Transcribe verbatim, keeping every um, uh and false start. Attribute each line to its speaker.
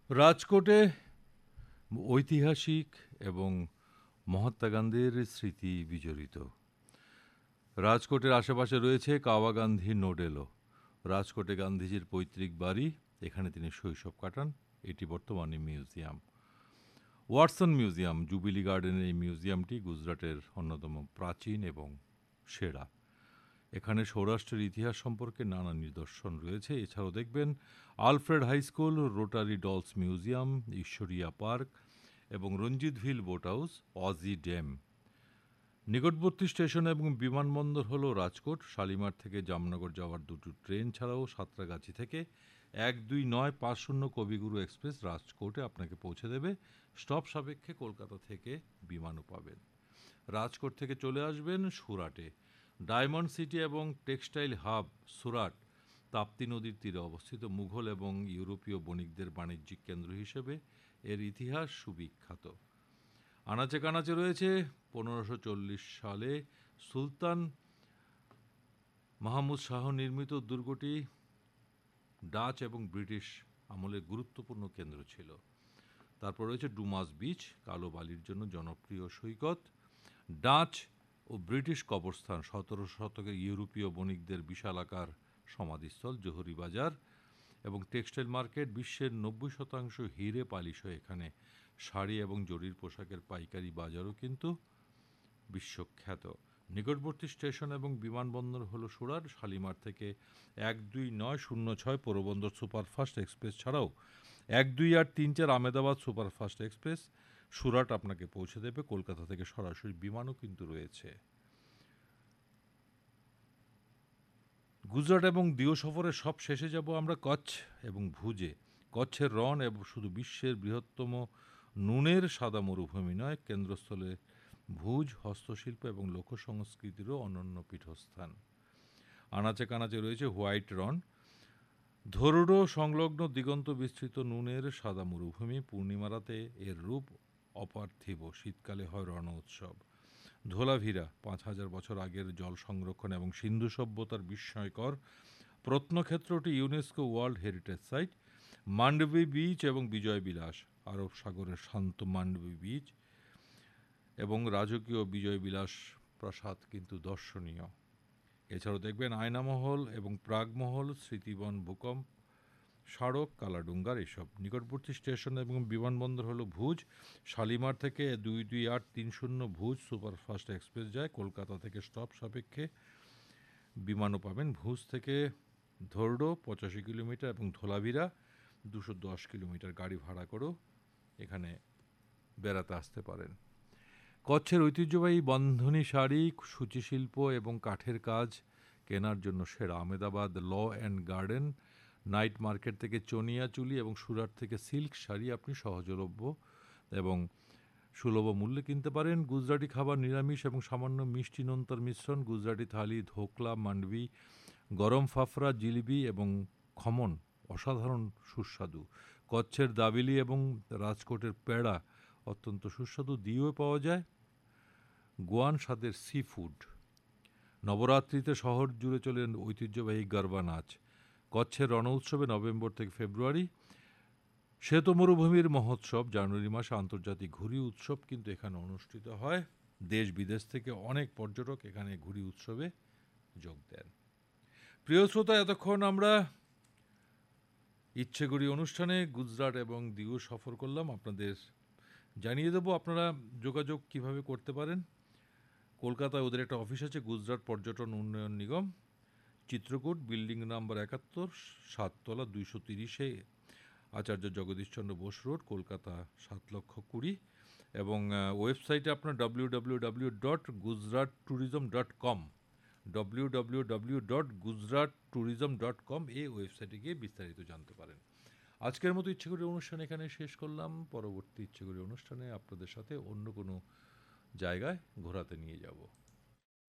Speaker 1: রাজকোটে ঐতিহাসিক এবং মহাত্মা গান্ধীর স্মৃতি বিজড়িত। রাজকোটের আশেপাশে রয়েছে কাওয়া গান্ধী নোডেলো। রাজকোটে গান্ধীজির পৈতৃক বাড়ি, এখানে তিনি শৈশব কাটান। এটি বর্তমানে মিউজিয়াম। ওয়াটসন মিউজিয়াম, জুবিলি গার্ডেনের এই মিউজিয়ামটি গুজরাটের অন্যতম প্রাচীন এবং সেরা। এখানে সৌরাষ্ট্রের ইতিহাস সম্পর্কে নানা নিদর্শন রয়েছে। এছাড়াও দেখবেন Alfred high school, rotary dolls museum, ঈশ্বরিয়া park এবং রঞ্জিত ভিল বোট হাউস, অজি ড্যাম। নিকটবর্তী স্টেশন এবং বিমানবন্দর হল রাজকোট। শালিমার থেকে জামনগর যাওয়ার দুটো ট্রেন ছাড়াও সাঁতরাগাছি থেকে এক দুই নয় পাঁচ শূন্য কবিগুরু এক্সপ্রেস রাজকোটে আপনাকে পৌঁছে দেবে। স্টপ সাপেক্ষে কলকাতা থেকে বিমানও পাবেন। রাজকোট থেকে চলে আসবেন সুরাটে। ডায়মন্ড সিটি এবং টেক্সটাইল হাব সুরাট তাপ্তি নদীর তীরে অবস্থিত। মুঘল এবং ইউরোপীয় বণিকদের বাণিজ্যিক কেন্দ্র হিসেবে এর ইতিহাস সুবিখ্যাত। আনাচে কানাচে রয়েছে পনেরোশো চল্লিশ সালে সুলতান মাহমুদ শাহ নির্মিত দুর্গটি ডাচ এবং ব্রিটিশ আমলে গুরুত্বপূর্ণ কেন্দ্র ছিল। তারপর রয়েছে ডুমাস বিচ, কালো বালির জন্য জনপ্রিয় সৈকত। ডাচ ও ব্রিটিশ কবরস্থান, সতেরো শতকে ইউরোপীয় বণিকদের বিশালাকার সমাধিস্থল। জোহরি বাজার এবং টেক্সটাইল মার্কেট, বিশ্বের নব্বই শতাংশ হিরে পালিশ হয় এখানে। শাড়ি এবং জরির পোশাকের পাইকারি বাজারও কিন্তু বিশ্বখ্যাত। নিকটবর্তী স্টেশন এবং বিমানবন্দর হল সুরাট। শালিমার থেকে এক দুই নয় শূন্য ছয় পোরবন্দর সুপারফাস্ট এক্সপ্রেস ছাড়াও এক দুই আট তিন চার আমেদাবাদ সুপারফাস্ট এক্সপ্রেস সুরাট আপনাকে পৌঁছে দেবে। কলকাতা থেকে সরাসরি বিমানও কিন্তু রয়েছে। গুজরাট এবং দিও সফরে সব শেষে যাব আমরা কচ্ছ এবং ভুজে। কচ্ছের রণ এবং শুধু বিশ্বের বৃহত্তম নুনের সাদা মরুভূমি নয়, কেন্দ্রস্থলে ভুজ হস্তশিল্প এবং লোকসংস্কৃতিরও অনন্য পীঠস্থান। আনাচে কানাচে রয়েছে হোয়াইট রন। ধরুডো সংলগ্ন দিগন্ত বিস্তৃত নুনের সাদা মরুভূমি। পূর্ণিমা রাতে এর রূপ অপার্থিব। শীতকালে হয় রণ উৎসব। ধোলাভিরা, পাঁচ হাজার বছর আগের জল সংরক্ষণ এবং সিন্ধু সভ্যতার বিস্ময়কর প্রত্নক্ষেত্রটি UNESCO world heritage site. Mandovi beach এবং বিজয় বিলাস, আরব সাগরের শান্ত মান্ডবী বিচ এবং রাজকীয় বিজয় বিলাস প্রাসাদ কিন্তু দর্শনীয়। এছাড়াও দেখবেন আয়নামহল এবং প্রাগমহল, স্মৃতিবন, ভূকম্প স্মারক, কালাডুঙ্গার এসব। নিকটবর্তী স্টেশন এবং বিমানবন্দর হলো ভুজ। শালিমার থেকে দুই দুই আট তিন শূন্য ভুজ সুপারফাস্ট এক্সপ্রেস যায়। কলকাতা থেকে স্টপ সাপেক্ষে বিমানও পাবেন। ভুজ থেকে ধরডো পঁচাশি কিলোমিটার এবং ধোলাভিরা দুশো দশ কিলোমিটার গাড়ি ভাড়া করেও এখানে বেড়াতে আসতে পারেন। কচ্ছের ঐতিহ্যবাহী বন্ধনী শাড়ি, সূচিশিল্প এবং কাঠের কাজ কেনার জন্য সেরা। Ahmedabad law and garden night market থেকে চনিয়া চুলি এবং সুরাট থেকে সিল্ক শাড়ি আপনি সহজলভ্য এবং সুলভ মূল্যে কিনতে পারেন। গুজরাটি খাবার নিরামিষ এবং সামান্য মিষ্টি নোনতার মিশ্রণ। গুজরাটি থালি, ধোকলা, মান্ডবি, গরম ফাফড়া, জিলিবি এবং খমন অসাধারণ সুস্বাদু। কচ্ছের দাবিলি এবং রাজকোটের পেড়া অত্যন্ত সুস্বাদু। দিয়েও পাওয়া যায় গোয়ান স্বাদের সি ফুড। নবরাত্রিতে শহর জুড়ে চলে ঐতিহ্যবাহী গরবা নাচ। কচ্ছের রণ উৎসবে নভেম্বর থেকে ফেব্রুয়ারি। শ্বেত মরুভূমির মহোৎসব জানুয়ারি মাসে। আন্তর্জাতিক ঘুড়ি উৎসব কিন্তু এখানে অনুষ্ঠিত হয়। দেশ বিদেশ থেকে অনেক পর্যটক এখানে ঘুড়ি উৎসবে যোগ দেন। প্রিয় শ্রোতা, এতক্ষণ আমরা ইচ্ছেঘুড়ি অনুষ্ঠানে গুজরাট এবং দিউ সফর করলাম। আপনাদের জানিয়ে দেবো আপনারা যোগাযোগ কিভাবে করতে পারেন। কলকাতায় ওদের একটা অফিস আছে, গুজরাট পর্যটন উন্নয়ন নিগম, চিত্রকূট, বিল্ডিং নাম্বার একাত্তর, সাততলা, দুইশো তিরিশে, আচার্য জগদীশচন্দ্র বোস রোড, কলকাতা সাত লক্ষ কুড়ি। এবং ওয়েবসাইটে আপনার W W W dot Gujarat tourism dot com W W W dot Gujarat tourism dot com এই ওয়েবসাইটে গিয়ে বিস্তারিত জানতে পারেন। আজকের মতো ইচ্ছেঘুড়ি অনুষ্ঠান এখানে শেষ করলাম। পরবর্তী ইচ্ছেঘুড়ি অনুষ্ঠানে আপনাদের সাথে অন্য কোনো জায়গায় ঘোরাতে নিয়ে যাব।